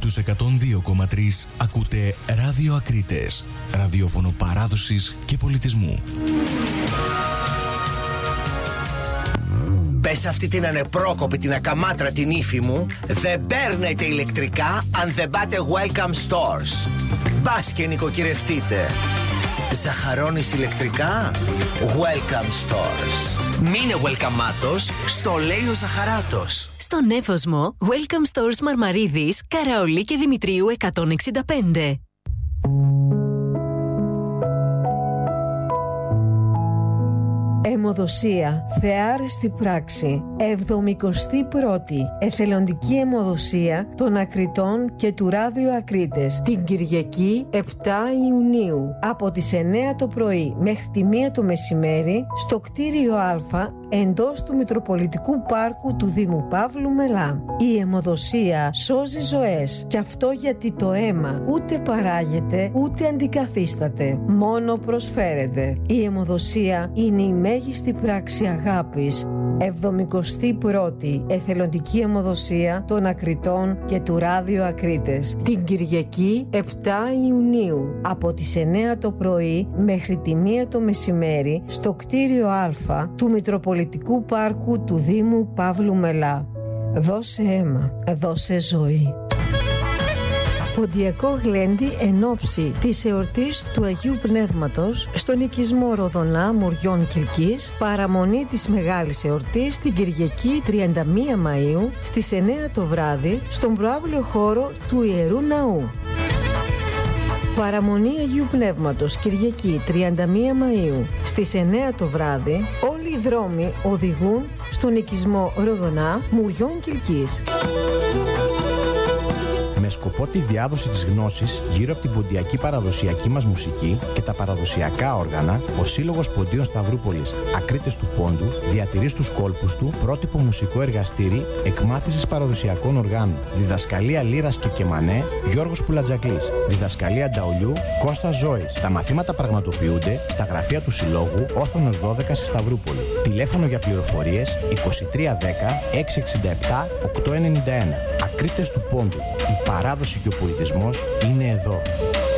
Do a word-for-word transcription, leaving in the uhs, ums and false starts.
Στους εκατόν δύο κόμμα τρία ακούτε Ράδιο Ακρίτες, ραδιόφωνο παράδοσης και πολιτισμού. Πες αυτή την ανεπρόκοπη, την ακαμάτρα την ύφη μου, δεν παίρνετε ηλεκτρικά αν δεν πάτε Welcome Stores. Μπας και νοικοκυρευτείτε. Ζαχαρώνεις ηλεκτρικά? Welcome Stores. Μείνε welcomeάτος, στο λέει ο Ζαχαράτος. Στον Εύωσμο, Welcome Stores Μαρμαρίδης, Καραολί και Δημητρίου εκατόν εξήντα πέντε. Αιμοδοσία, θεάρεστη πράξη, εβδομηκοστή πρώτη εθελοντική αιμοδοσία των Ακριτών και του Ράδιο Ακρίτες την Κυριακή επτά Ιουνίου από τις εννέα το πρωί μέχρι τη μία το μεσημέρι στο κτίριο Α εντός του Μητροπολιτικού Πάρκου του Δήμου Παύλου Μελά. Η αιμοδοσία σώζει ζωές και αυτό γιατί το αίμα ούτε παράγεται ούτε αντικαθίσταται, μόνο προσφέρεται. Η αιμοδοσία είναι η μέγιστη πράξη αγάπης. εβδομηκοστή πρώτη εθελοντική αιμοδοσία των Ακριτών και του Ράδιο Ακρίτες την Κυριακή επτά Ιουνίου από τις εννέα το πρωί μέχρι τη μία το μεσημέρι στο κτίριο Α του Μητροπολιτικού Πάρκου του Δήμου Παύλου Μελά. Δώσε αίμα, δώσε ζωή. Ποντιακό γλέντι εν ώψη της εορτής του Αγίου Πνεύματος στον οικισμό Ροδονά Μουριών Κιλκής, παραμονή της Μεγάλης Εορτής την Κυριακή τριάντα μία Μαΐου στις εννέα το βράδυ στον προαύλιο χώρο του Ιερού Ναού. Παραμονή Αγίου Πνεύματος Κυριακή τριάντα μία Μαΐου στις εννέα το βράδυ, όλοι οι δρόμοι οδηγούν στον οικισμό Ροδονά Μουριών Κιλκής. Με σκοπό τη διάδοση της γνώσης γύρω από την ποντιακή παραδοσιακή μας μουσική και τα παραδοσιακά όργανα, ο Σύλλογος Ποντίων Σταυρούπολης Ακρίτες του Πόντου διατηρεί στους κόλπους του πρότυπο μουσικό εργαστήρι εκμάθησης παραδοσιακών οργάνων. Διδασκαλία λύρας και κεμανέ Γιώργος Πουλατζακλής. Διδασκαλία νταουλιού Κώστας Ζώης. Τα μαθήματα πραγματοποιούνται στα γραφεία του Συλλόγου Όθωνος δώδεκα στη Σταυρούπολη. Τηλέφωνο για πληροφορίες είκοσι τρία δέκα έξι εξήντα επτά οκτακόσια ενενήντα ένα. Ακρίτες του Πόντου. Η παράδοση και ο πολιτισμός είναι εδώ.